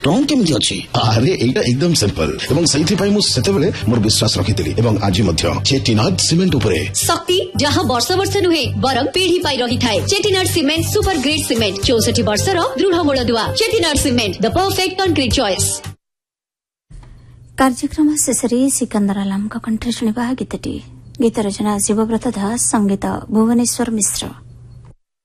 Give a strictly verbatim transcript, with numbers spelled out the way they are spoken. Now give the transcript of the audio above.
रंग केमती अछि अरे एटा एकदम सिंपल एवं सही पाई मु सेते बेले मोर विश्वास रखितली एवं आज मध्य चेटीनाड सीमेंट उपरे शक्ति जहां वर्ष वर्ष नुहे बरम पीढ़ी पाई रही थाए। Chettinad cement super grade cement चौसठ वर्ष रो दृढ़ मूलदुआ। Chettinad cement the perfect concrete choice. कार्यक्रम शेषरे सिकंदर आलम का कंठ शुणिबा गीतटी गीत रचना शिवव्रत दास संगीत भुवनेश्वर मिश्र।